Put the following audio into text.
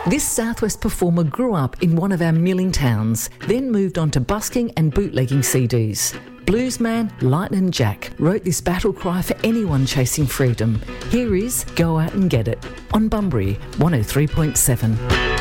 This Southwest performer grew up in one of our milling towns, then moved on to busking and bootlegging CDs. Bluesman Lightnin' Jack wrote this battle cry for anyone chasing freedom. Here is Go Out and Get It on Bunbury 103.7.